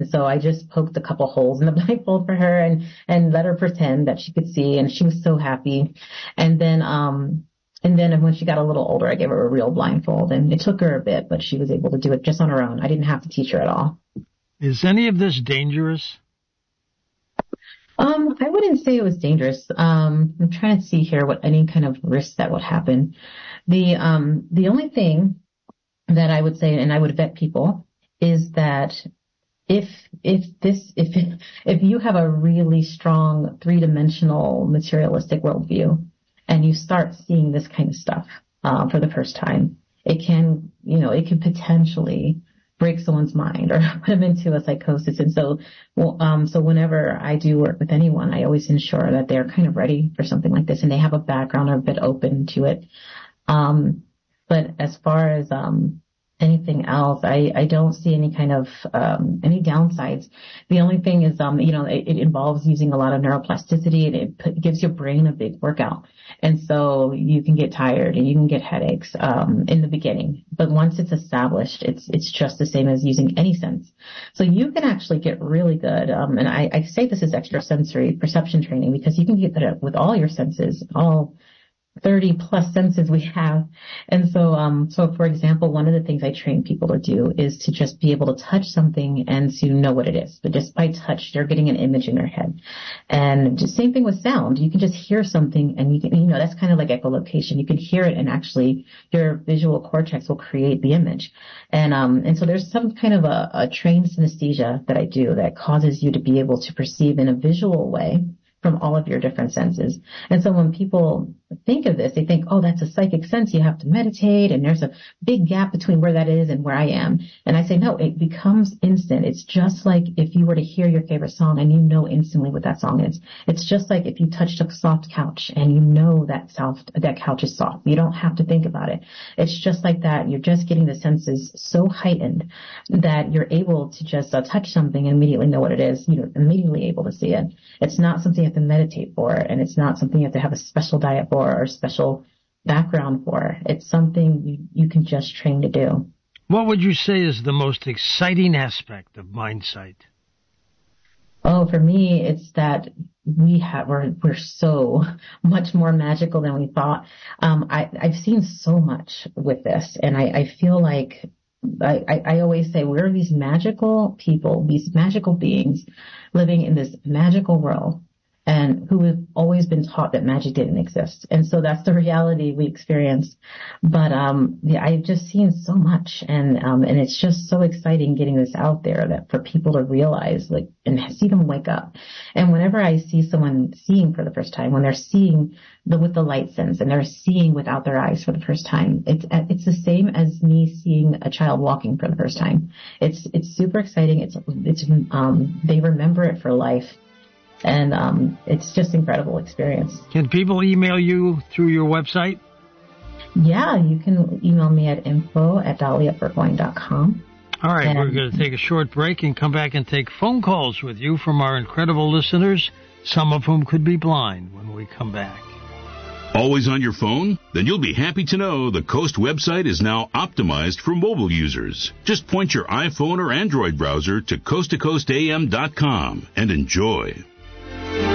So I just poked a couple holes in the blindfold for her and let her pretend that she could see, and she was so happy. And then when she got a little older, I gave her a real blindfold, and it took her a bit, but she was able to do it just on her own. I didn't have to teach her at all. Is any of this dangerous? I wouldn't say it was dangerous. I'm trying to see here what any kind of risk that would happen. The only thing that I would say, and I would vet people, is that if you have a really strong three-dimensional materialistic worldview and you start seeing this kind of stuff for the first time, it can potentially break someone's mind or put them into a psychosis. And so whenever I do work with anyone, I always ensure that they're kind of ready for something like this and they have a background or a bit open to it. But as far as anything else, I don't see any kind of any downsides. The only thing is, it involves using a lot of neuroplasticity, and it gives your brain a big workout. And so you can get tired and you can get headaches in the beginning. But once it's established, it's just the same as using any sense. So you can actually get really good. And I say this is extrasensory perception training because you can get that with all your senses, all 30 plus senses we have. And so for example, one of the things I train people to do is to just be able to touch something and to know what it is. But just by touch, they're getting an image in their head. And just same thing with sound. You can just hear something and you can, that's kind of like echolocation. You can hear it and actually your visual cortex will create the image. And so there's some kind of a trained synesthesia that I do that causes you to be able to perceive in a visual way from all of your different senses. And so when people think of this, they think, oh, that's a psychic sense. You have to meditate and there's a big gap between where that is and where I am. And I say, no, it becomes instant. It's just like if you were to hear your favorite song and you know instantly what that song is. It's just like if you touched a soft couch and you know that couch is soft. You don't have to think about it. It's just like that. You're just getting the senses so heightened that you're able to just touch something and immediately know what it is. You're immediately able to see it. It's not something you have to meditate for, and it's not something you have to have a special diet for or special background for. It's something you can just train to do. What would you say is the most exciting aspect of MindSight? Oh, for me, it's that we're so much more magical than we thought. I've seen so much with this, and I feel like I always say we're these magical people, these magical beings living in this magical world, and who have always been taught that magic didn't exist. And so that's the reality we experience. But I've just seen so much, and it's just so exciting getting this out there that for people to realize, like, and see them wake up. And whenever I see someone seeing for the first time, when they're seeing with the light sense and they're seeing without their eyes for the first time, it's the same as me seeing a child walking for the first time. It's super exciting. They remember it for life. And it's just incredible experience. Can people email you through your website? Yeah, you can email me at info@dahliaburgoyne.com. All right, we're going to take a short break and come back and take phone calls with you from our incredible listeners, some of whom could be blind, when we come back. Always on your phone? Then you'll be happy to know the Coast website is now optimized for mobile users. Just point your iPhone or Android browser to coasttocoastam.com and enjoy.